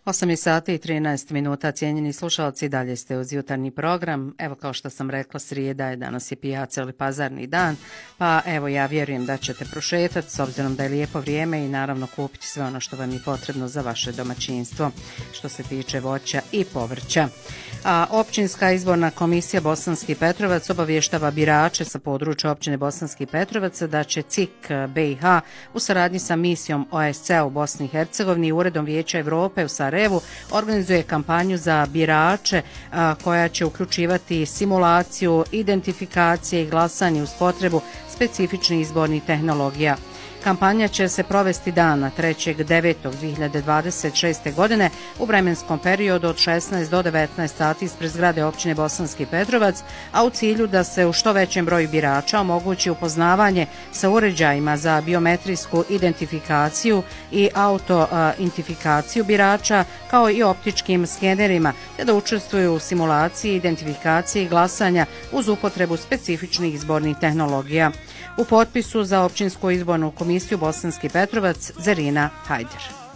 8 sati i 13 minuta, cijenjeni slušalci, dalje ste uz jutarnji program. Evo, kao što sam rekla, srijeda je, danas je pijaca ili pazarni dan, pa evo, ja vjerujem da ćete prošetati s obzirom da je lijepo vrijeme i naravno kupiti sve ono što vam je potrebno za vaše domaćinstvo što se tiče voća i povrća. A Općinska izborna komisija Bosanski Petrovac obavještava birače sa područja općine Bosanski Petrovac da će CIK BiH u saradnji sa misijom OSCE u Bosni i Hercegovini i Uredom Vijeća Evrope u Sarajevu organizuje kampanju za birače koja će uključivati simulaciju, identifikacije i glasanje uz potrebu specifičnih izbornih tehnologija. Kampanja će se provesti dana 3.9.2026. godine u vremenskom periodu od 16 do 19 sati ispred zgrade općine Bosanski Petrovac, a u cilju da se u što većem broju birača omogući upoznavanje sa uređajima za biometrijsku identifikaciju i autoidentifikaciju birača, kao i optičkim skenerima, te da učestvuju u simulaciji, identifikaciji i glasanja uz upotrebu specifičnih izbornih tehnologija. U potpisu za Općinsku izbornu komisiju Bosanski Petrovac Zerina Hajder.